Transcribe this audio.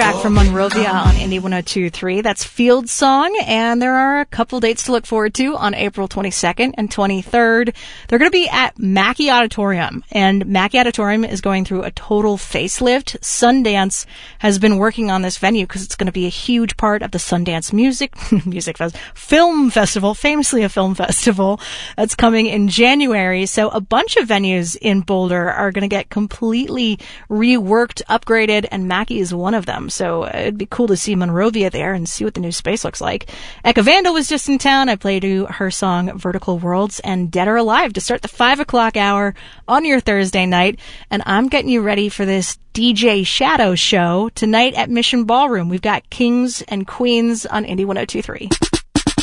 back from Monrovia on Indie 102.3. That's Field Song, and there are a couple dates to look forward to on April 22nd and 23rd. They're going to be at Mackey Auditorium, and Mackey Auditorium is going through a total facelift. Sundance has been working on this venue because it's going to be a huge part of the Sundance Film Festival, famously a film festival that's coming in January. So a bunch of venues in Boulder are going to get completely reworked, upgraded, and Mackey is one of them. So it'd be cool to see Monrovia there and see what the new space looks like. Eka Vandal was just in town. I played her song Vertical Worlds and Dead or Alive to start the 5 o'clock hour on your Thursday night. And I'm getting you ready for this DJ Shadow show tonight at Mission Ballroom. We've got Kings and Queens on Indie 102.3.